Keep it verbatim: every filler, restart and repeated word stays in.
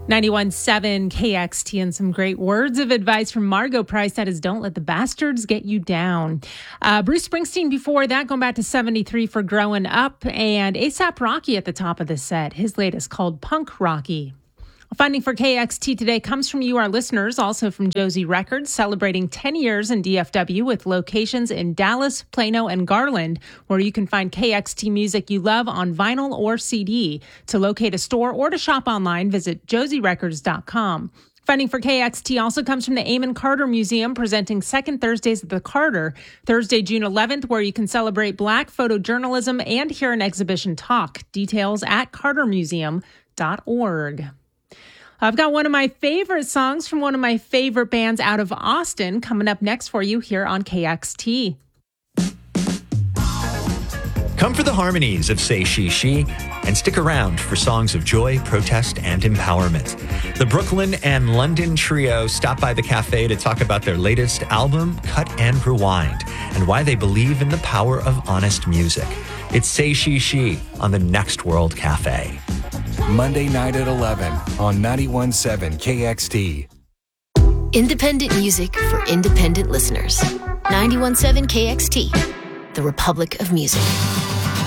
ninety-one point seven K X T, and some great words of advice from Margo Price. That is, don't let the bastards get you down. Uh, Bruce Springsteen before that, going back to seventy-three for Growing Up, and ASAP Rocky at the top of the set. His latest called Punk Rocky. Funding for K X T today comes from you, our listeners, also from Josie Records, celebrating ten years in D F W with locations in Dallas, Plano, and Garland, where you can find K X T music you love on vinyl or C D. To locate a store or to shop online, visit josie records dot com. Funding for K X T also comes from the Amon Carter Museum, presenting Second Thursdays at the Carter, Thursday, June eleventh, where you can celebrate Black photojournalism and hear an exhibition talk. Details at carter museum dot org. I've got one of my favorite songs from one of my favorite bands out of Austin coming up next for you here on K X T. Come for the harmonies of Say She She and stick around for songs of joy, protest, and empowerment. The Brooklyn and London trio stop by the cafe to talk about their latest album, Cut and Rewind, and why they believe in the power of honest music. It's Say She She on the Next World Cafe. Monday night at eleven on ninety-one point seven K X T. Independent music for independent listeners. ninety-one point seven K X T, the Republic of Music.